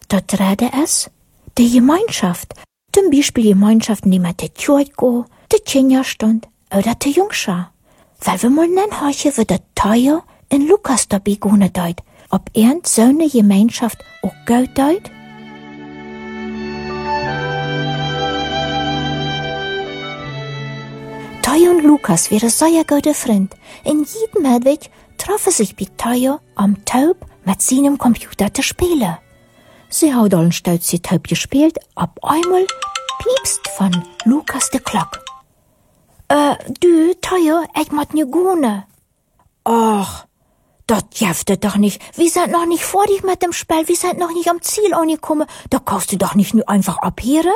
dort rede es die Gemeinschaft. Zum Beispiel Gemeinschaften, die mit der Kirche gehen, der Kinderstund oder der Jungschar. Weil wir mal nennen, heute wird der Teuer in Lukas dabei gehen deut, ob so eine Gemeinschaft auch gut deut? Teuer und Lukas wären sehr gute Freunde. In jedem Hedwig trafen sich bei Teuer am Taub mit seinem Computer zu spielen. Sie hat allen stolz die Taub gespielt, ab einmal piepst von Lukas de Glock. Du, Teuer, ich mag nie gune. Ach, das jaftet doch nicht. Wir sind noch nicht fertig mit dem Spiel, wir sind noch nicht am Ziel angekommen. Da kannst du doch nicht nur einfach abhören.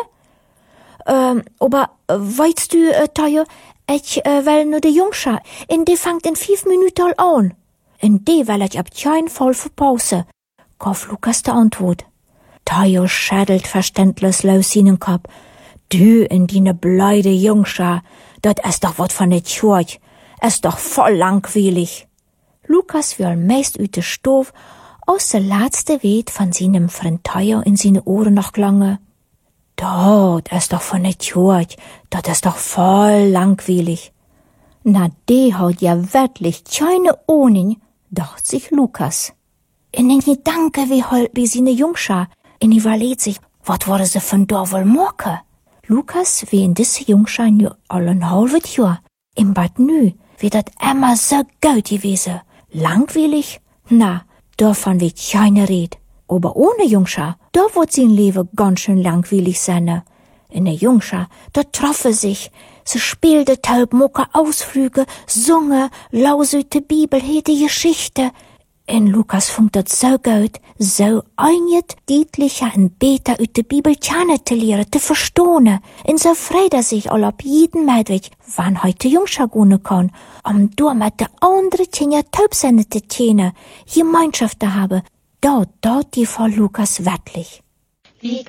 Aber, weißt du, Teuer, ich will nur die Jungschar, in die fängt in 5 Minuten an. In die will ich ab keinen Fall verpausen, gab Lukas die Antwort. Teuer schädelt verständlich los in den Kopf. Du in die bleide Jungschar, das ist doch wat von der Kirche, ist doch voll langweilig. Lukas will meist uit de Stof, aus der letzte Weet von seinem Freund Teuer in seine Ohren noch klange. Das ist doch von der Kirche, das ist doch voll langweilig. Na, die hat ja wirklich keine Ahnung, dacht sich Lukas. In den Gedanken wie halt bei seine Jungschar, in überlegt sich, wat wurde sie von da wohl morgen? Lukas, wie in diese Jungschar nur allen halbes Jahr, im Bad Nü, wie dat immer so gut gewesen. Langweilig? Na, davon wird keine Rede. Aber ohne Jungschar, da wird sein Leben ganz schön langweilig sein. In der Jungschar, da trafen sich, sie spielte Taubmucke Ausflüge, sungen, lausete Bibel, hete Geschichte. In Lukas funkt das so gut, so einget deutlicher und beter uit de Bibel kennen zu lernen, zu verstehen. Und so freut sich all ab jeden Mädwig, wann heute Jungschar gehen kann, da mit de andere Kinder taub sein zu kennen, Gemeinschaft zu haben. Da die Frau Lukas wirklich. Wie